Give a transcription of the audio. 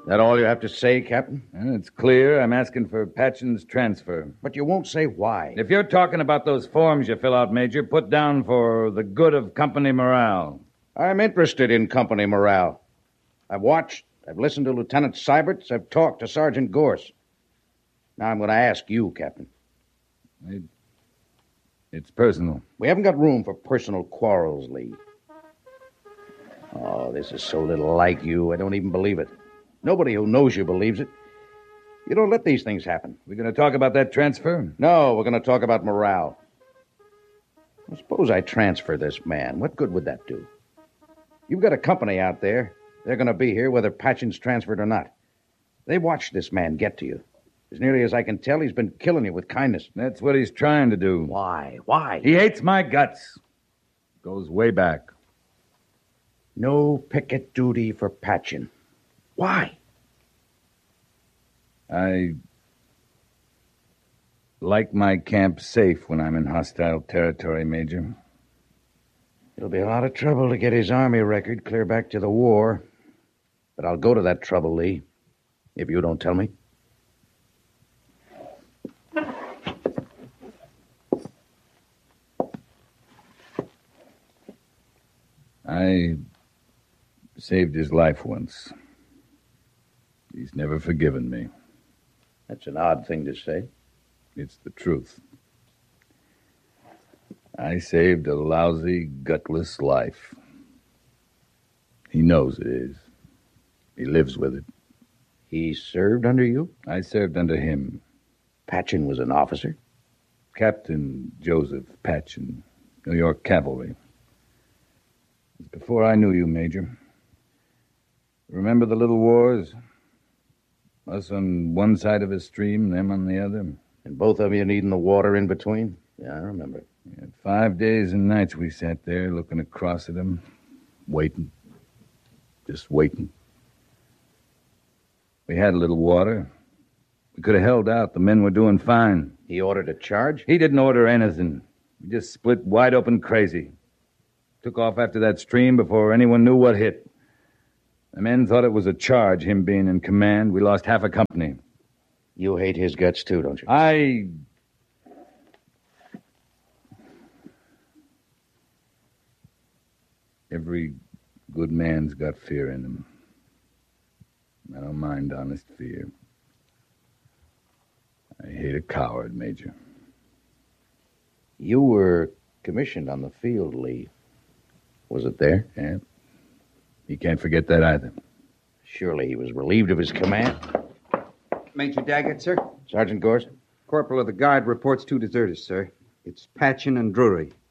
That all you have to say, Captain? It's clear I'm asking for Patchen's transfer. But you won't say why. If you're talking about those forms you fill out, Major, put down for the good of company morale. I'm interested in company morale. I've watched, I've listened to Lieutenant Seiberts, I've talked to Sergeant Gorse. Now I'm going to ask you, Captain. It's personal. We haven't got room for personal quarrels, Lee. Oh, this is so little like you, I don't even believe it. Nobody who knows you believes it. You don't let these things happen. We going to talk about that transfer? No, we're going to talk about morale. Well, suppose I transfer this man. What good would that do? You've got a company out there. They're going to be here whether Patchen's transferred or not. They watched this man get to you. As nearly as I can tell, he's been killing you with kindness. That's what he's trying to do. Why? Why? He hates my guts. Goes way back. No picket duty for Patchen. Why? I like my camp safe when I'm in hostile territory, Major. It'll be a lot of trouble to get his Army record clear back to the war. But I'll go to that trouble, Lee, if you don't tell me. I saved his life once. He's never forgiven me. That's an odd thing to say. It's the truth. I saved a lousy, gutless life. He knows it is. He lives with it. He served under you? I served under him. Patchen was an officer? Captain Joseph Patchen, New York Cavalry. It was before I knew you, Major. Remember the little wars? Us on one side of a stream, them on the other. And both of you needing the water in between? Yeah, I remember. 5 days and nights we sat there looking across at them, waiting. Just waiting. We had a little water. We could have held out. The men were doing fine. He ordered a charge? He didn't order anything. We just split wide open crazy. Took off after that stream before anyone knew what hit. The men thought it was a charge, him being in command. We lost half a company. You hate his guts, too, don't you? Every good man's got fear in him. I don't mind honest fear. I hate a coward, Major. You were commissioned on the field, Lee. Was it there? Yeah. You can't forget that either. Surely he was relieved of his command. Major Daggett, sir. Sergeant Gorse? Corporal of the Guard reports 2 deserters, sir. It's Patchen and Drury.